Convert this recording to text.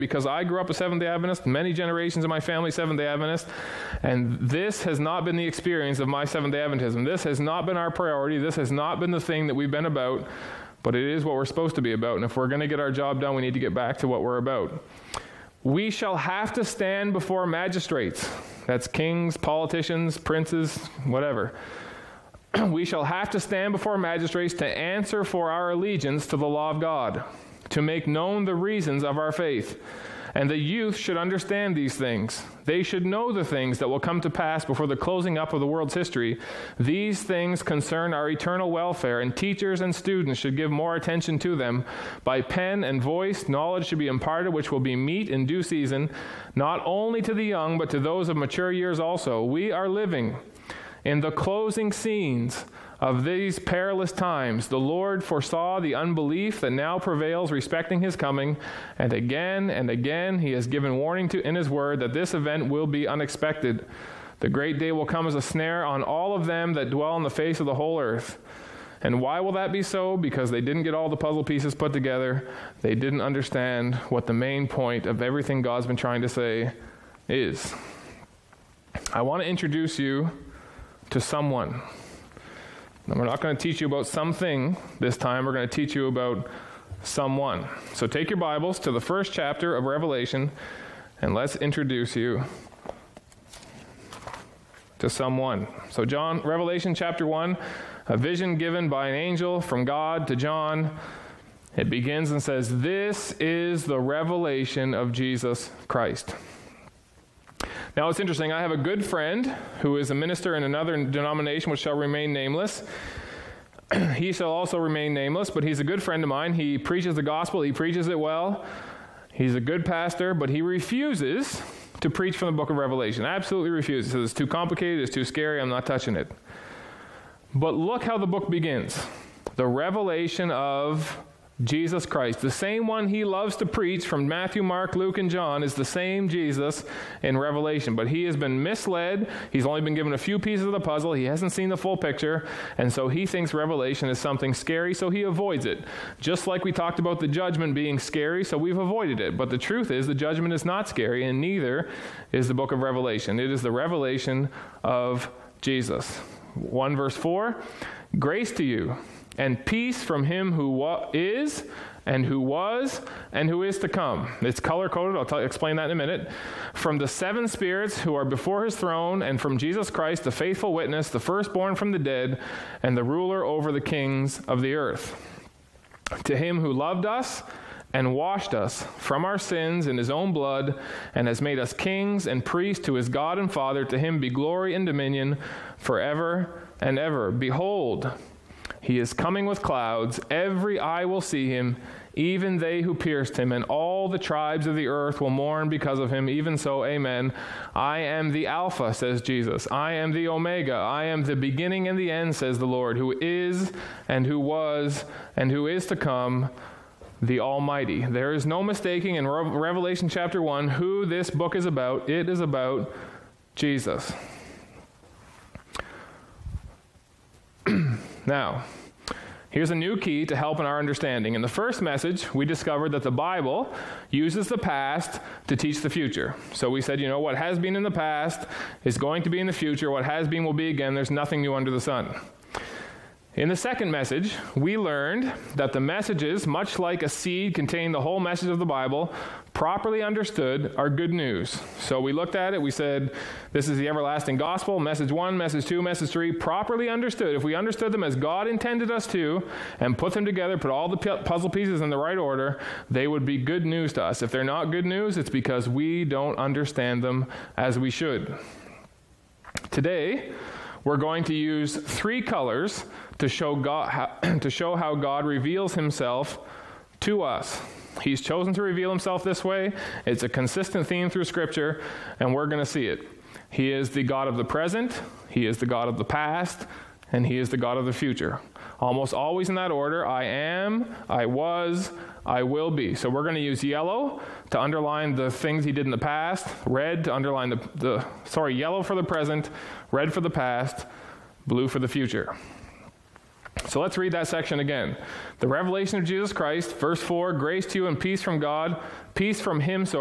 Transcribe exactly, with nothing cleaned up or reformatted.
because I grew up a Seventh-day Adventist, many generations of my family Seventh-day Adventist, and this has not been the experience of my Seventh-day Adventism. This has not been our priority. This has not been the thing that we've been about, but it is what we're supposed to be about. And if we're going to get our job done, we need to get back to what we're about. We shall have to stand before magistrates. That's kings, politicians, princes, whatever. We shall have to stand before magistrates to answer for our allegiance to the law of God, to make known the reasons of our faith. And the youth should understand these things. They should know the things that will come to pass before the closing up of the world's history. These things concern our eternal welfare, and teachers and students should give more attention to them. By pen and voice, knowledge should be imparted, which will be meet in due season, not only to the young, but to those of mature years also. We are living in the closing scenes of these perilous times. The Lord foresaw the unbelief that now prevails respecting his coming, and again and again he has given warning to in his word that this event will be unexpected. The great day will come as a snare on all of them that dwell on the face of the whole earth. And why will that be so? Because they didn't get all the puzzle pieces put together. They didn't understand what the main point of everything God's been trying to say is. I want to introduce you to someone. And we're not going to teach you about something this time. We're going to teach you about someone. So take your Bibles to the first chapter of Revelation, and let's introduce you to someone. So John, Revelation chapter one, a vision given by an angel from God to John. It begins and says, "This is the revelation of Jesus Christ." Now, it's interesting. I have a good friend who is a minister in another denomination which shall remain nameless. He shall also remain nameless, but he's a good friend of mine. He preaches the gospel. He preaches it well. He's a good pastor, but he refuses to preach from the book of Revelation. Absolutely refuses. He says, it's too complicated. It's too scary. I'm not touching it. But look how the book begins. The revelation of Jesus Christ. The same one he loves to preach from Matthew, Mark, Luke, and John is the same Jesus in Revelation. But he has been misled. He's only been given a few pieces of the puzzle. He hasn't seen the full picture. And so he thinks Revelation is something scary, so he avoids it. Just like we talked about the judgment being scary, so we've avoided it. But the truth is the judgment is not scary, and neither is the book of Revelation. It is the revelation of Jesus. one verse four, "Grace to you and peace from him who wa- is, and who was, and who is to come." It's color-coded. I'll tell, explain that in a minute. "From the seven spirits who are before his throne, and from Jesus Christ, the faithful witness, the firstborn from the dead, and the ruler over the kings of the earth. To him who loved us and washed us from our sins in his own blood, and has made us kings and priests to his God and Father, to him be glory and dominion forever and ever. Behold, he is coming with clouds. Every eye will see him, even they who pierced him, and all the tribes of the earth will mourn because of him. Even so, amen. I am the Alpha, says Jesus. I am the Omega. I am the beginning and the end, says the Lord, who is and who was and who is to come, the Almighty." There is no mistaking in Re- Revelation chapter one who this book is about. It is about Jesus. Now, here's a new key to help in our understanding. In the first message, we discovered that the Bible uses the past to teach the future. So we said, you know, what has been in the past is going to be in the future. What has been will be again. There's nothing new under the sun. In the second message, we learned that the messages, much like a seed containing the whole message of the Bible, properly understood are good news. So we looked at it, we said, this is the everlasting gospel, message one, message two, message three, properly understood. If we understood them as God intended us to, and put them together, put all the puzzle pieces in the right order, they would be good news to us. If they're not good news, it's because we don't understand them as we should. Today, we're going to use three colors to show God, how, to show how God reveals himself to us. He's chosen to reveal himself this way. It's a consistent theme through Scripture, and we're going to see it. He is the God of the present, he is the God of the past, and he is the God of the future. Almost always in that order: I am, I was, I will be. So we're going to use yellow to underline the things he did in the past, red to underline the, the sorry, yellow for the present, red for the past, blue for the future. So let's read that section again. The revelation of Jesus Christ, verse four, grace to you and peace from God, peace from him so